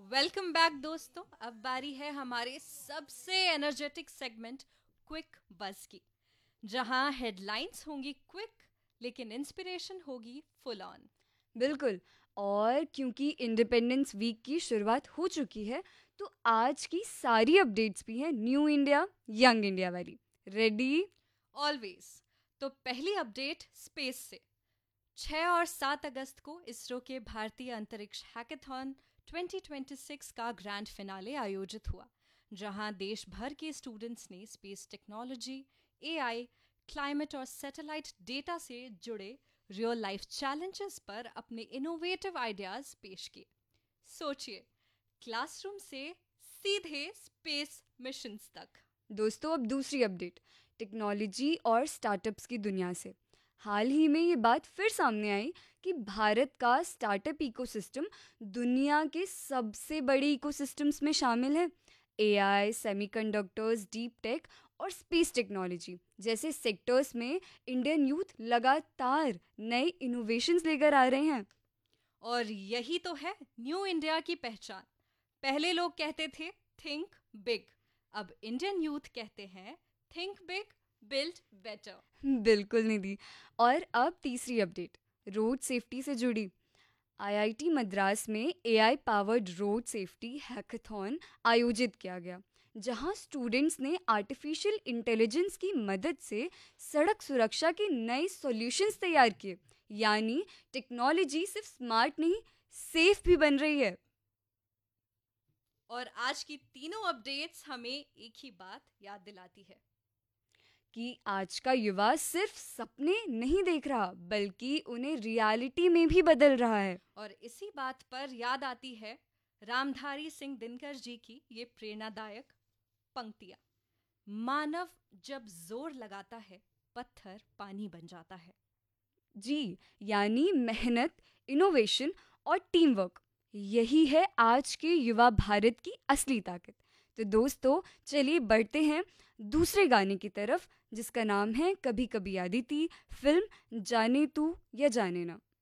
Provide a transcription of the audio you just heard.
Welcome back दोस्तों। अब बारी है हमारे सबसे एनर्जेटिक सेगमेंट क्विक बज़ की, जहां हेडलाइंस होंगी क्विक लेकिन इंस्पिरेशन होगी फुल ऑन। बिल्कुल। और क्योंकि इंडिपेंडेंस वीक की शुरुआत हो चुकी है, तो आज की सारी अपडेट्स भी हैं न्यू इंडिया यंग इंडिया वाली। रेडी? ऑलवेज। तो पहली अपडेट स्पेस से। 6 और 7 अगस्त को इसरो के भारतीय अंतरिक्ष हैकेथॉन 2026 का ग्रैंड फिनाले आयोजित हुआ, जहां देश भर के स्टूडेंट्स ने स्पेस टेक्नोलॉजी, एआई, क्लाइमेट और सैटेलाइट डेटा से जुड़े रियल लाइफ चैलेंजेस पर अपने इनोवेटिव आइडियाज पेश किए। सोचिए, क्लासरूम से सीधे स्पेस मिशंस तक। दोस्तों, अब दूसरी अपडेट टेक्नोलॉजी और स्टार्टअप्स की दुनिया से। हाल ही में ये बात फिर सामने आई कि भारत का स्टार्टअप इकोसिस्टम दुनिया के सबसे बड़े इकोसिस्टम्स में शामिल है। एआई, सेमीकंडक्टर्स, डीप टेक और स्पेस टेक्नोलॉजी जैसे सेक्टर्स में इंडियन यूथ लगातार नए इनोवेशंस लेकर आ रहे हैं। और यही तो है न्यू इंडिया की पहचान। पहले लोग कहते थे थिंक बिग, अब इंडियन यूथ कहते हैं थिंक बिग, बिल्ड बेटर। बिल्कुल निधि। और अब तीसरी अपडेट रोड सेफ्टी से जुड़ी। आईआईटी मद्रास में AI powered road safety hackathon आयोजित किया गया, जहां स्टूडेंट्स ने आर्टिफिशियल इंटेलिजेंस की मदद से सड़क सुरक्षा के नए सॉल्यूशंस तैयार किए। यानी टेक्नोलॉजी सिर्फ स्मार्ट नहीं, सेफ भी बन रही है। और आज की तीनों अपडेट्स हमें एक ही बात याद दिलाती है। कि आज का युवा सिर्फ सपने नहीं देख रहा, बल्कि उन्हें रियलिटी में भी बदल रहा है। और इसी बात पर याद आती है रामधारी सिंह दिनकर जी की ये प्रेरणादायक पंक्तियां। मानव जब जोर लगाता है, पत्थर पानी बन जाता है। जी, यानी मेहनत, इनोवेशन और टीम वर्क, यही है आज के युवा भारत की असली ताकत। तो दोस्तों, चलिए बढ़ते हैं दूसरे गाने की तरफ, जिसका नाम है कभी कभी अदिति, फिल्म जाने तू या जाने ना।